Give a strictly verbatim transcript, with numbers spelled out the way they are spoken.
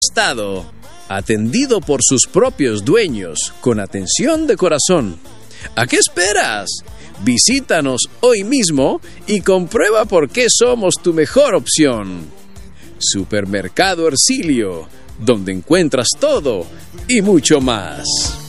estado, atendido por sus propios dueños, con atención de corazón. ¿A qué esperas? Visítanos hoy mismo y comprueba por qué somos tu mejor opción. Supermercado Hercilio, donde encuentras todo y mucho más.